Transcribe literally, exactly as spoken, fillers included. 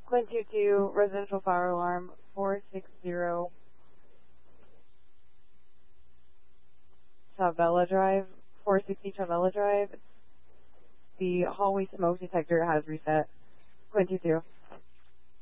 Quinn two two, residential fire alarm, four six zero, Chavella Drive, four sixty Chavella Drive. The hallway smoke detector has reset. Quinn two two.